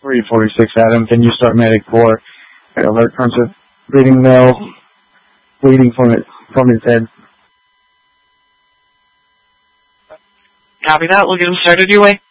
346, Adam. Can you start medic 4? Alert conscious. Bleeding male. Bleeding from his head. Copy that. We'll get him started your way.